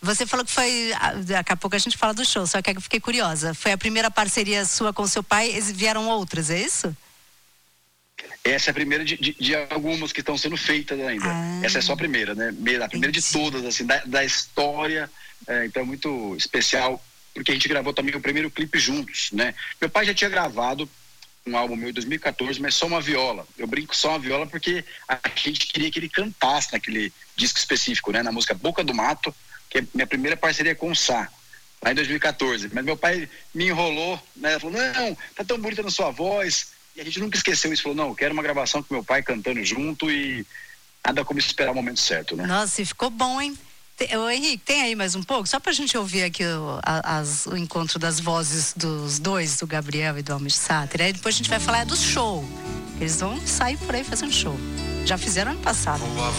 Você falou que foi, daqui a pouco a gente fala do show, só que eu fiquei curiosa. Foi a primeira parceria sua com seu pai, vieram outras, é isso? Essa é a primeira de algumas que estão sendo feitas ainda. Essa é só a primeira, né? A primeira de todas, assim, da história. Então é muito especial, porque a gente gravou também o primeiro clipe juntos, né? Meu pai já tinha gravado um álbum meu em 2014, mas só uma viola. Eu brinco só uma viola porque a gente queria que ele cantasse naquele disco específico, né? Na música Boca do Mato, que é minha primeira parceria com o Sá, lá em 2014. Mas meu pai me enrolou, né? Falou, não, tá tão bonita na sua voz. E a gente nunca esqueceu isso. Falou, não, eu quero uma gravação com meu pai cantando junto e nada como esperar o momento certo, né? Nossa, e ficou bom, hein? Ô, Henrique, tem aí mais um pouco? Só pra gente ouvir aqui o encontro das vozes dos dois, do Gabriel e do Almir Sater. Aí depois a gente vai falar do show. Eles vão sair por aí fazendo show. Já fizeram ano passado. Boa